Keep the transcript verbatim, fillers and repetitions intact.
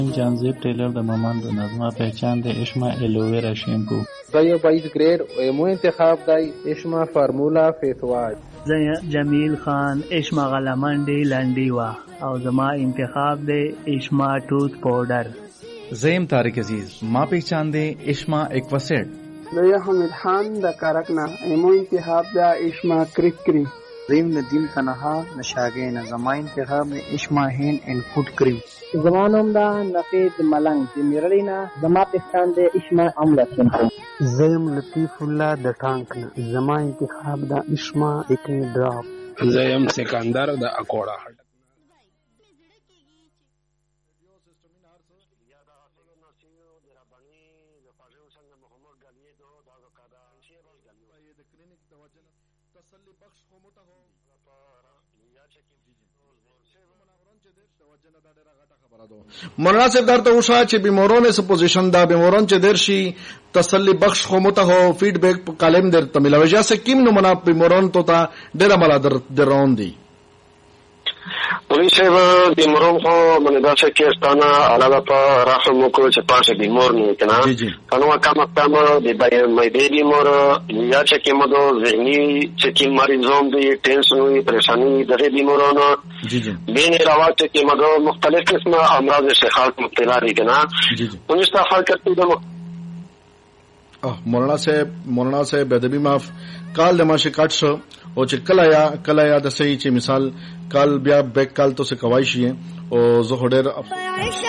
جانزیب ټیلر د ممند د نظمه پہچان د اشما الوویرا شیمپو. زه یو بایس گرید مو انتخاب دی اشما فارمولا فیس واش. زه جمیل خان اشما غلمنډي لنډي وا او زما انتخاب دی اشما ټوث پاوډر. زیم طارق عزیز ما پہچان دی اشما ایکواسیڈ. زه حمید خان د کارکنا ایمو انتخاب دا اشما کریک کریم. زیم ندیم تنها نشاگین زما انتخاب دی اشما هین ان فوڈ کریم. زمانم دا نفید ملنگ دی میرلینا زما پہچان دی اشما عملہ شیمپو. زیم لطیف اللہ د ټانکنا زما انتخاب دا اشما اکنی ډراپ. زیم سکندر د اکوڑا. مولانا صاحب درته وشا چې بیماران اس پوزیشن دا بیماران چې درشي تسلی بخش خو مته هو فیډبیک په کالم درته ملوي جاسه کیم نو منا بیماران ته تا ډیر مالا در درون دي پولیس صاحب بیماران خو باندې دا څه کېستانه علاوه په رحم کو چې پاسه بیمار نه کنا کنه کما کما د مې بیمار یا چې کیمو ذهني چې کی مریضون دي ټینشن وي پریشانی دغه بیمارانو بین روات کې مدو مختلف قسمه امراض شخص مبتلا دي کنا پولیس ته خلک ته مولانا صاحب مولانا صاحب ادبی معاف کال د ماشه کټ شو او چې کله یا کله یا د صحیح چې مثال کال بیا بیک کال تو سے کوای شي او زه هډر